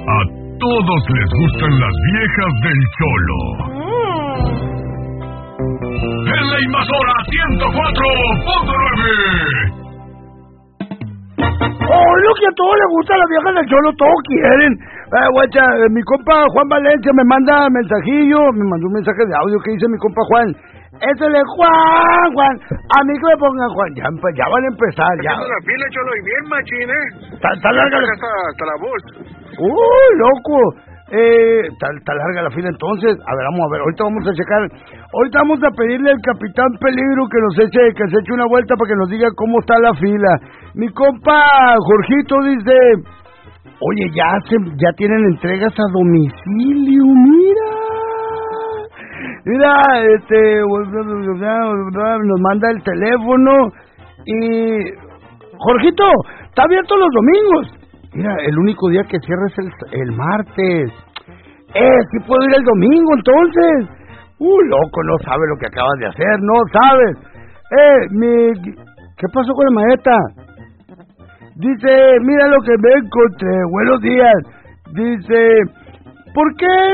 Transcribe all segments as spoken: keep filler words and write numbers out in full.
A todos les gustan las viejas del Cholo. Mm. En la Invasora ciento cuatro punto nueve. Oh, lo que a todos les gusta las viejas del Cholo, todos quieren. Eh, guacha, eh, mi compa Juan Valencia me manda mensajillo, me mandó un mensaje de audio que dice mi compa Juan. Eso le Juan, Juan, a mí que me pongan Juan, ya, ya van a empezar, ya. Haciendo la fila, Cholo, y bien machín, ¿eh? Está, está larga la... Hasta, hasta la voz. Uy, loco. Eh, está, está larga la fila entonces. A ver, vamos a ver, ahorita vamos a checar. Ahorita vamos a pedirle al Capitán Peligro que nos eche, que se eche una vuelta para que nos diga cómo está la fila. Mi compa Jorgito dice, oye, ya se, ya tienen entregas a domicilio, mira. Mira, este, nos manda el teléfono y... Jorgito, está abierto los domingos. Mira, el único día que cierra es el, el martes. Eh, sí puedo ir el domingo entonces. Uh, loco, no sabe lo que acabas de hacer, no sabes. Eh, mi... ¿Qué pasó con la maeta? Dice, mira lo que me encontré, buenos días. Dice, ¿por qué?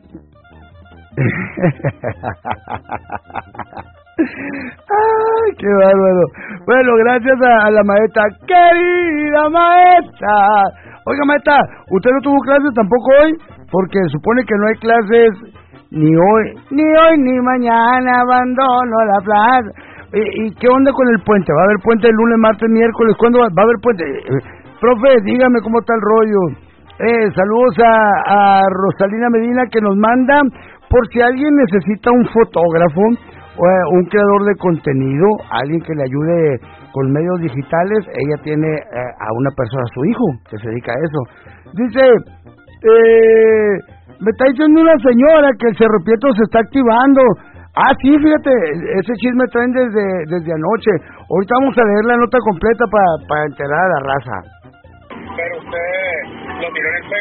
Ay, qué bárbaro. Bueno, gracias a, a la maestra, querida maestra. Oiga, maestra, ¿usted no tuvo clases tampoco hoy? Porque supone que no hay clases ni hoy, ni hoy ni mañana. Abandono la plaza. ¿Y, y qué onda con el puente? ¿Va a haber puente el lunes, martes, miércoles? ¿Cuándo va, va a haber puente? Eh, profe, dígame cómo está el rollo. Eh, saludos a, a Rosalina Medina que nos manda, por si alguien necesita un fotógrafo o eh, un creador de contenido, alguien que le ayude con medios digitales. Ella tiene eh, a una persona, a su hijo, que se dedica a eso. Dice, eh, me está diciendo una señora que el Cerro Prieto se está activando. Ah, sí, fíjate, ese chisme traen desde, desde anoche. Ahorita vamos a leer la nota completa para pa enterar a la raza. Pero usted lo miró en el